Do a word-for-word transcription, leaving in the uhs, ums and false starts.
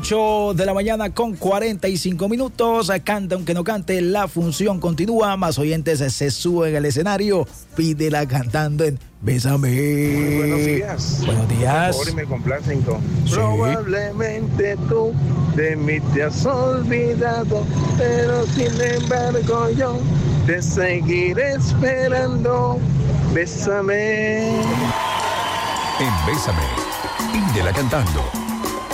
ocho de la mañana con cuarenta y cinco minutos. Canta aunque no cante, la función continúa. Más oyentes se suben al escenario. Pídela cantando en Bésame. Muy buenos días. Buenos días. Por favor, y me complacen con Sí. Probablemente tú de mí te has olvidado, pero sin embargo yo te seguiré esperando. Bésame. En Bésame, pídela cantando.